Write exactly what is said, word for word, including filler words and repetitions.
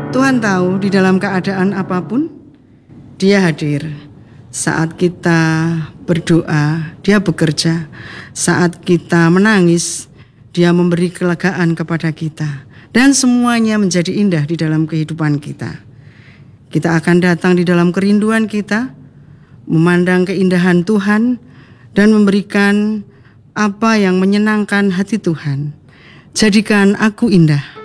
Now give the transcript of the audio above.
Tuhan tahu di dalam keadaan apapun, Dia hadir. Saat kita berdoa, Dia bekerja. Saat kita menangis, Dia memberi kelegaan kepada kita. Dan semuanya menjadi indah di dalam kehidupan kita. Kita akan datang di dalam kerinduan kita, memandang keindahan Tuhan, dan memberikan apa yang menyenangkan hati Tuhan. Jadikan aku indah